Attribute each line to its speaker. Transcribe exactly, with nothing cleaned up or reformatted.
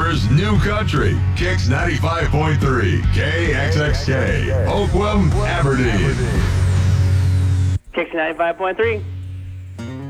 Speaker 1: Denver's new country. Kicks ninety-five point three. K X X K. Oakwell, Aberdeen.
Speaker 2: Kicks ninety-five point three.